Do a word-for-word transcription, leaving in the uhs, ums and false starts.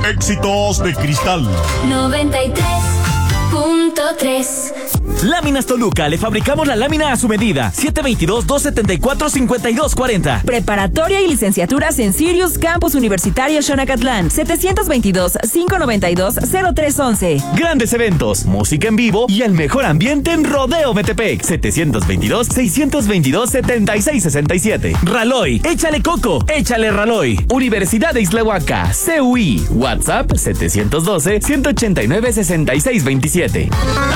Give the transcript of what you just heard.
Éxitos de Cristal noventa y tres punto tres. Láminas Toluca, le fabricamos la lámina a su medida. siete veintidós, dos setenta y cuatro, cincuenta y dos cuarenta. Preparatoria y licenciaturas en Sirius Campus Universitario Xonacatlán. setecientos veintidós, quinientos noventa y dos, cero tres once. Grandes eventos, música en vivo y el mejor ambiente en Rodeo Metepec. setecientos veintidós, seiscientos veintidós, setenta y seis sesenta y siete. Raloy, échale coco, échale Raloy. Universidad de Islahuaca, C U I. WhatsApp setecientos doce, ciento ochenta y nueve, sesenta y seis veintisiete.